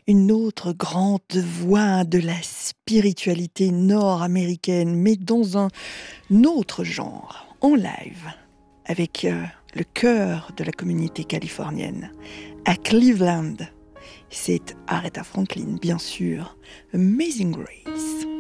Une autre grande voix de la spiritualité nord-américaine, mais dans un autre genre, en live, avec le cœur de la communauté californienne, à Cleveland. C'est Aretha Franklin, bien sûr, Amazing Grace.